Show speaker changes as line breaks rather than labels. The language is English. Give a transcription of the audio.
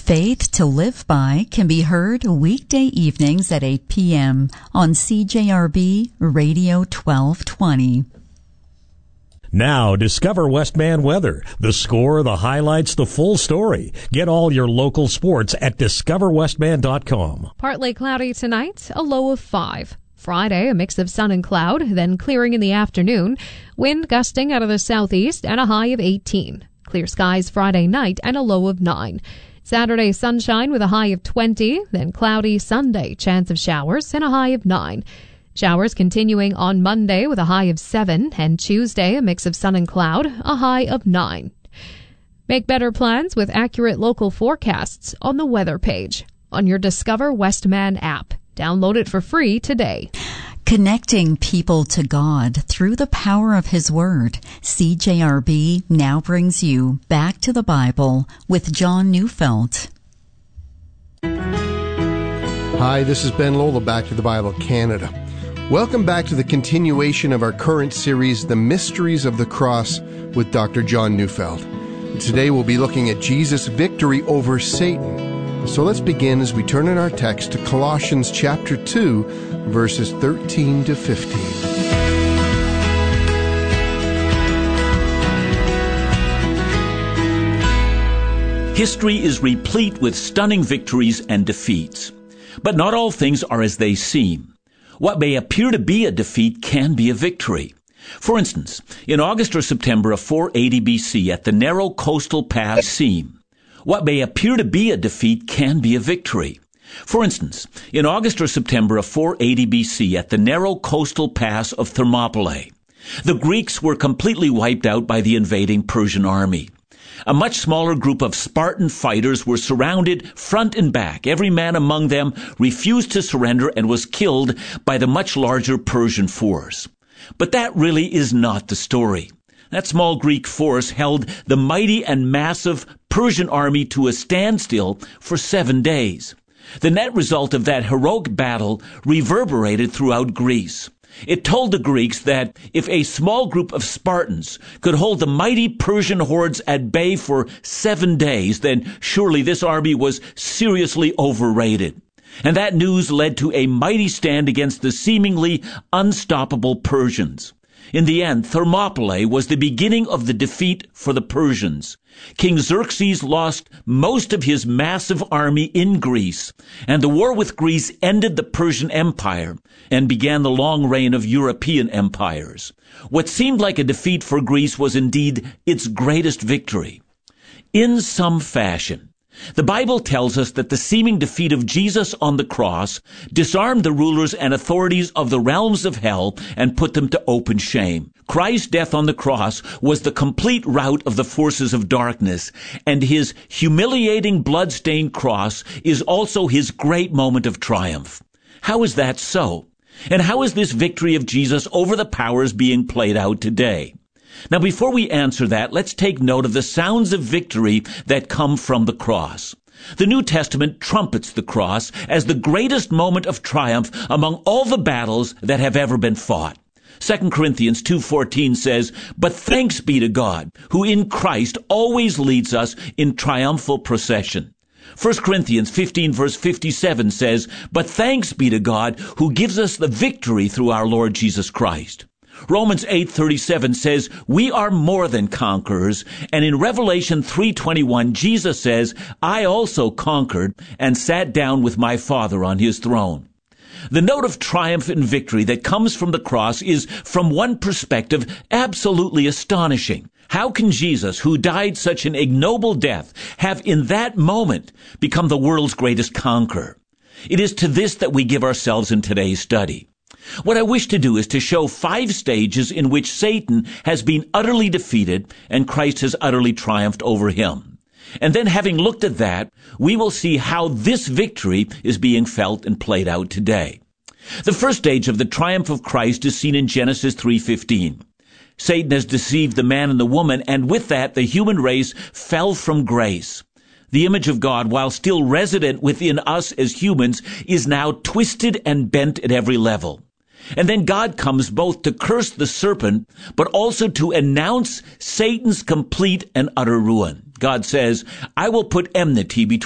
Faith to Live By can be heard weekday evenings at 8 p.m. on CJRB Radio 1220.
Now, discover Westman weather. The score, the highlights, the full story. Get all your local sports at discoverwestman.com.
Partly cloudy tonight, a low of 5. Friday, a mix of sun and cloud, then clearing in the afternoon. Wind gusting out of the southeast and a high of 18. Clear skies Friday night and a low of 9. Saturday, sunshine with a high of 20, then cloudy Sunday, chance of showers and a high of 9. Showers continuing on Monday with a high of 7, and Tuesday, a mix of sun and cloud, a high of 9. Make better plans with accurate local forecasts on the weather page on your Discover Westman app. Download it for free today.
Connecting people to God through the power of His Word. CJRB now brings you Back to the Bible with John Neufeld.
Hi, this is Ben Lola, Back to the Bible Canada. Welcome back to the continuation of our current series, The Mysteries of the Cross, with Dr. John Neufeld. Today we'll be looking at Jesus' victory over Satan. So let's begin as we turn in our text to Colossians chapter 2, verses 13 to 15.
History is replete with stunning victories and defeats. But not all things are as they seem. What may appear to be a defeat can be a victory. For instance, in August or September of 480 BC at the narrow coastal pass Seam, what may appear to be a defeat can be a victory. For instance, in August or September of 480 BC at the narrow coastal pass of Thermopylae, the Greeks were completely wiped out by the invading Persian army. A much smaller group of Spartan fighters were surrounded front and back. Every man among them refused to surrender and was killed by the much larger Persian force. But that really is not the story. That small Greek force held the mighty and massive Persian army to a standstill for 7 days. The net result of that heroic battle reverberated throughout Greece. It told the Greeks that if a small group of Spartans could hold the mighty Persian hordes at bay for 7 days, then surely this army was seriously overrated. And that news led to a mighty stand against the seemingly unstoppable Persians. In the end, Thermopylae was the beginning of the defeat for the Persians. King Xerxes lost most of his massive army in Greece, and the war with Greece ended the Persian Empire and began the long reign of European empires. What seemed like a defeat for Greece was indeed its greatest victory. In some fashion, the Bible tells us that the seeming defeat of Jesus on the cross disarmed the rulers and authorities of the realms of hell and put them to open shame. Christ's death on the cross was the complete rout of the forces of darkness, and his humiliating blood-stained cross is also his great moment of triumph. How is that so? And how is this victory of Jesus over the powers being played out today? Now, before we answer that, let's take note of the sounds of victory that come from the cross. The New Testament trumpets the cross as the greatest moment of triumph among all the battles that have ever been fought. 2 Corinthians 2:14 says, "But thanks be to God, who in Christ always leads us in triumphal procession." 1 Corinthians 15 verse 57 says, "But thanks be to God, who gives us the victory through our Lord Jesus Christ." Romans 8:37 says, "We are more than conquerors." And in Revelation 3:21, Jesus says, "I also conquered and sat down with my Father on his throne." The note of triumph and victory that comes from the cross is, from one perspective, absolutely astonishing. How can Jesus, who died such an ignoble death, have in that moment become the world's greatest conqueror? It is to this that we give ourselves in today's study. What I wish to do is to show 5 stages in which Satan has been utterly defeated and Christ has utterly triumphed over him. And then, having looked at that, we will see how this victory is being felt and played out today. The first stage of the triumph of Christ is seen in Genesis 3:15. Satan has deceived the man and the woman, and with that, the human race fell from grace. The image of God, while still resident within us as humans, is now twisted and bent at every level. And then God comes both to curse the serpent, but also to announce Satan's complete and utter ruin. God says, "I will put enmity between